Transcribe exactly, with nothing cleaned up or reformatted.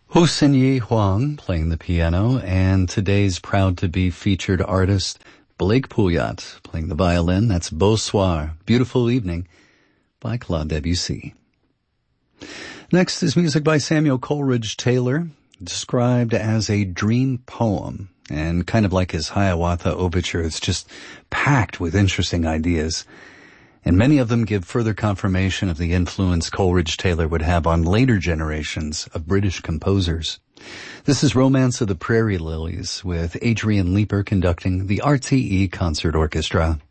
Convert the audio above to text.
Ho Sin-Yi Huang playing the piano, and today's proud-to-be featured artist, Blake Pouliot, playing the violin. That's Beau Soir, Beautiful Evening, by Claude Debussy. Next is music by Samuel Coleridge Taylor, described as a dream poem, and kind of like his Hiawatha Overture, it's just packed with interesting ideas. And many of them give further confirmation of the influence Coleridge Taylor would have on later generations of British composers. This is Romance of the Prairie Lilies, with Adrian Leeper conducting the R T E Concert Orchestra.